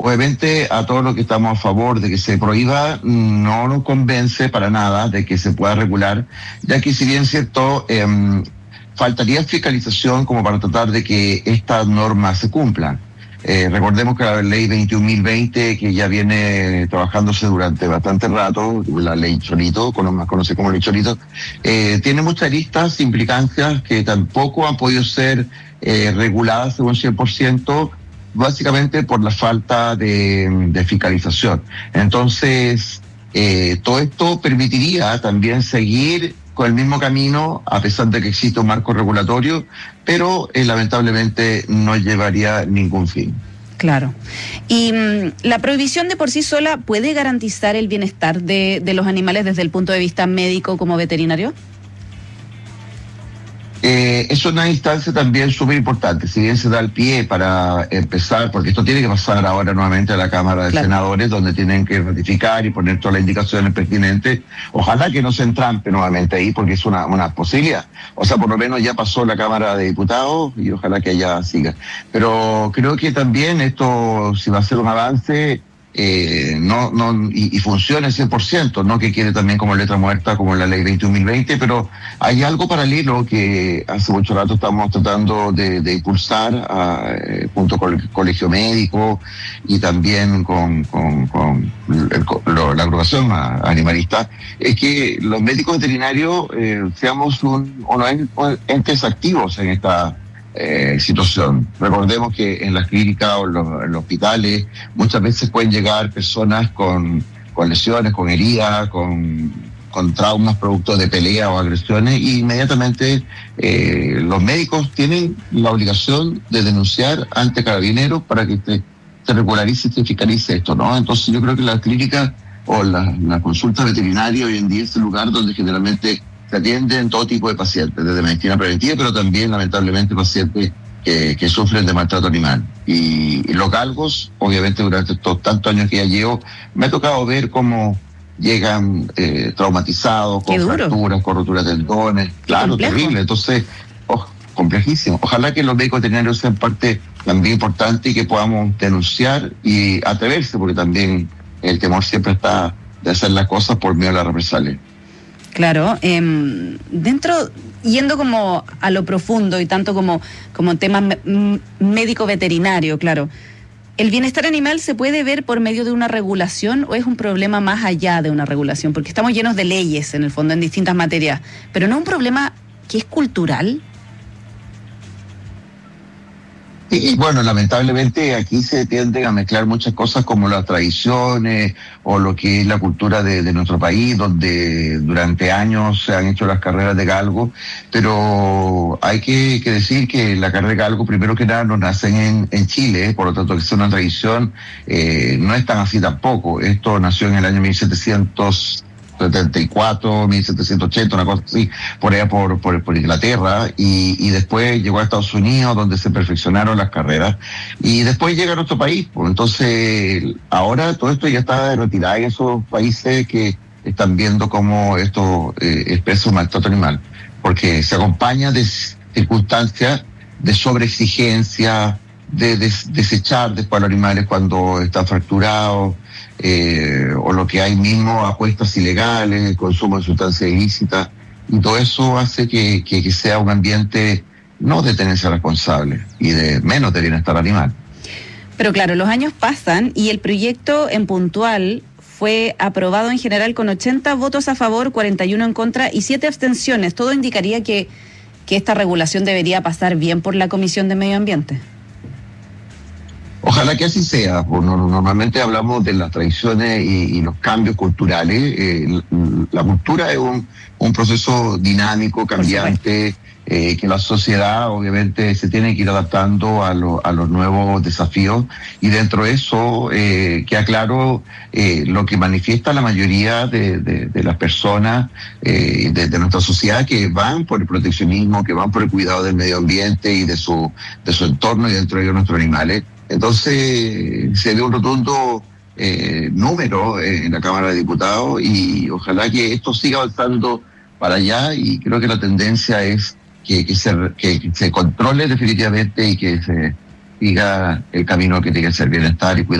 Obviamente a todos los que estamos a favor de que se prohíba, no nos convence para nada de que se pueda regular, ya que si bien es cierto, faltaría fiscalización como para tratar de que estas normas se cumplan. Recordemos que la ley 21.020, que ya viene trabajándose durante bastante rato, la ley Cholito, más conocida como ley Cholito, tiene muchas aristas, implicancias que tampoco han podido ser reguladas según 100%, básicamente por la falta de fiscalización. Entonces, todo esto permitiría también seguir con el mismo camino, a pesar de que existe un marco regulatorio, pero lamentablemente no llevaría ningún fin. Claro. ¿Y la prohibición de por sí sola puede garantizar el bienestar de los animales desde el punto de vista médico como veterinario? Es una instancia también súper importante. Si bien se da el pie para empezar, porque esto tiene que pasar ahora nuevamente a la Cámara de Senadores, donde tienen que ratificar y poner todas las indicaciones pertinentes. Ojalá que no se entrampe nuevamente ahí, porque es una posibilidad. O sea, por lo menos ya pasó la Cámara de Diputados y ojalá que allá siga. Pero creo que también esto, si va a ser un avance, y funcione 100%, no que quede también como letra muerta como la ley 21.020, pero hay algo paralelo que hace mucho rato estamos tratando de impulsar junto con el Colegio Médico y también con la agrupación animalista, es que los médicos veterinarios seamos unos entes activos en esta situación. Recordemos que en las clínicas o en los hospitales muchas veces pueden llegar personas con lesiones, con heridas, con traumas producto de peleas o agresiones, y inmediatamente los médicos tienen la obligación de denunciar ante Carabineros para que se regularice y se fiscalice esto, ¿no? Entonces yo creo que la clínica o la consulta veterinaria hoy en día es el lugar donde generalmente se atienden todo tipo de pacientes, desde medicina preventiva, pero también lamentablemente pacientes que sufren de maltrato animal. Y los galgos, obviamente durante estos tantos años que ya llevo, me ha tocado ver cómo llegan traumatizados, con fracturas, con roturas de tendones, claro, terrible. Entonces, complejísimo. Ojalá que los médicos veterinarios sean parte también importante y que podamos denunciar y atreverse, porque también el temor siempre está de hacer las cosas por miedo a la represalia. Claro, yendo como a lo profundo y tanto como tema médico-veterinario, claro, ¿el bienestar animal se puede ver por medio de una regulación o es un problema más allá de una regulación? Porque estamos llenos de leyes, en el fondo, en distintas materias, pero ¿no es un problema que es cultural? Y bueno, lamentablemente aquí se tienden a mezclar muchas cosas como las tradiciones o lo que es la cultura de nuestro país, donde durante años se han hecho las carreras de galgo, pero hay que decir que la carrera de galgo, primero que nada, no nacen en Chile, por lo tanto que es una tradición, no es tan así tampoco. Esto nació en el año 1774, 1780, una cosa así, por allá por Inglaterra, y después llegó a Estados Unidos, donde se perfeccionaron las carreras, y después llega a nuestro país. Pues entonces, ahora todo esto ya está retirado en esos países que están viendo cómo esto expresa un maltrato animal, porque se acompaña de circunstancias de sobreexigencia, de desechar después a los animales cuando están fracturados, o lo que hay mismo, apuestas ilegales, consumo de sustancias ilícitas, y todo eso hace que sea un ambiente no de tenencia responsable y de menos de bienestar animal. Pero claro, los años pasan y el proyecto en puntual fue aprobado en general con 80 votos a favor, 41 en contra y 7 abstenciones. Todo indicaría que esta regulación debería pasar bien por la Comisión de Medio Ambiente. Ojalá que así sea. Normalmente hablamos de las tradiciones y los cambios culturales. La cultura es un proceso dinámico, cambiante, que la sociedad obviamente se tiene que ir adaptando a los nuevos desafíos, y dentro de eso queda claro lo que manifiesta la mayoría de las personas de nuestra sociedad, que van por el proteccionismo, que van por el cuidado del medio ambiente y de su entorno, y dentro de ellos nuestros animales. Entonces se ve un rotundo número en la Cámara de Diputados, y ojalá que esto siga avanzando para allá, y creo que la tendencia es que se controle definitivamente y que se siga el camino que tiene que ser bienestar y cuidado.